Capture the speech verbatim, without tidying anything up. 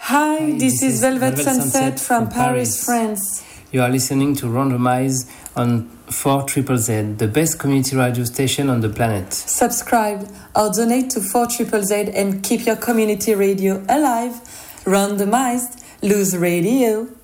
Hi, this, this is Velvet, Velvet Sunset, Sunset from Paris, Paris, France. You are listening to Randomize on four triple Z, the best community radio station on the planet. Subscribe or donate to four triple Z and keep your community radio alive. Randomized, lose radio.